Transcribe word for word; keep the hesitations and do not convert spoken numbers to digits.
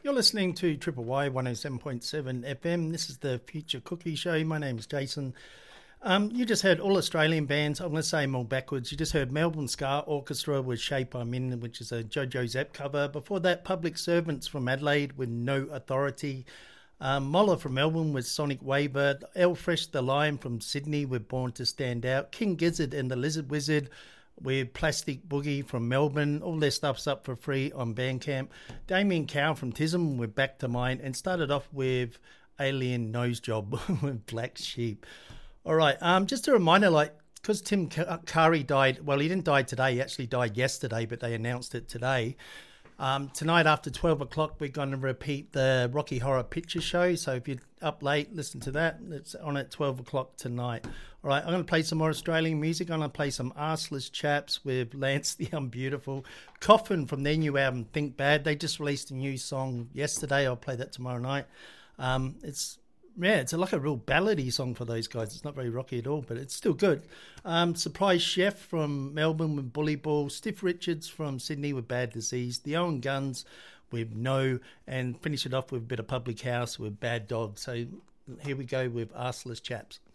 You're listening to Triple Y one oh seven point seven F M. This is the Future Cookie Show. My name's Jason. Um, you just heard all Australian bands. I'm going to say them all backwards. You just heard Melbourne Ska Orchestra with Shape I'm In, which is a Jojo Zapp cover. Before that, Public Servants from Adelaide with No Authority. Um, Moller from Melbourne with Sonic Waver. El Fresh the Lion from Sydney with Born to Stand Out. King Gizzard and the Lizard Wizard with Plastic Boogie from Melbourne. All their stuff's up for free on Bandcamp. Damien Cow from Tism with Back to Mine, and started off with Alien Nose Job with Black Sheep. All right, um, just a reminder, like, because Tim Kari died, well, he didn't die today, he actually died yesterday, but they announced it today. Um, tonight after twelve o'clock, we're going to repeat the Rocky Horror Picture Show. So if you're up late, listen to that. It's on at twelve o'clock tonight. All right, I'm going to play some more Australian music. I'm going to play some Arseless Chaps with Lance the Unbeautiful. Coffin from their new album, Think Bad. They just released a new song yesterday. I'll play that tomorrow night. Um, it's Yeah, it's like a real ballady song for those guys. It's not very rocky at all, but it's still good. Um, Surprise Chef from Melbourne with Bully Ball. Stiff Richards from Sydney with Bad Disease. The Owen Guns with No. And finish it off with a bit of Public House with Bad Dog. So here we go with Arseless Chaps.